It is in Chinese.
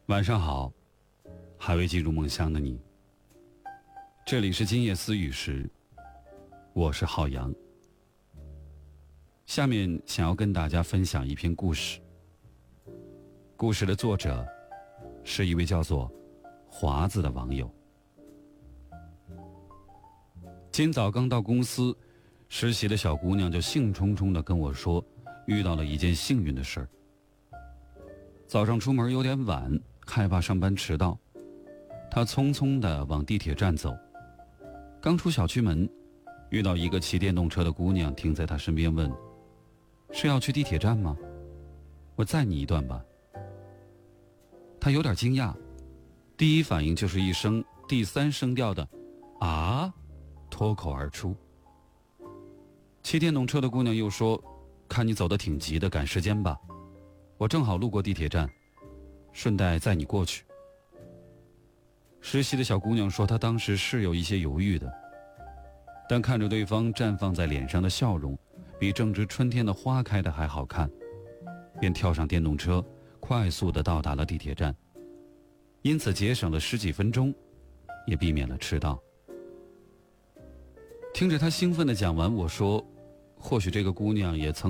晚上好，还未进入梦乡的你。这里是今夜思语时，我是浩洋。下面想要跟大家分享一篇故事。故事的作者是一位叫做华子的网友。今早刚到公司实习的小姑娘就兴冲冲地跟我说，遇到了一件幸运的事儿。早上出门有点晚，害怕上班迟到，她匆匆地往地铁站走。刚出小区门，遇到一个骑电动车的姑娘停在她身边问：是要去地铁站吗？我载你一段吧。她有点惊讶，第一反应就是一声第三声调的啊脱口而出。骑电动车的姑娘又说：看你走得挺急的，赶时间吧，我正好路过地铁站，顺带载你过去。实习的小姑娘说，她当时是有一些犹豫的，但看着对方绽放在脸上的笑容比正值春天的花开的还好看，便跳上电动车，快速地到达了地铁站，因此节省了10几分钟，也避免了迟到。听着她兴奋地讲完，我说，或许这个姑娘也曾